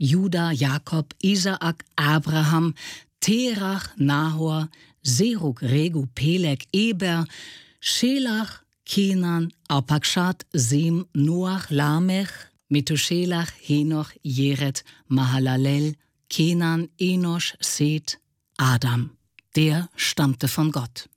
Juda, Jakob, Isaak, Abraham, Terach, Nahor, Serug, Regu, Peleg, Eber, Schelach, Kenan, Arpachshad, Sem, Noach, Lamech, Methuselach, Henoch, Jered, Mahalalel, Kenan, Enosch, Seth, Adam. Der stammte von Gott.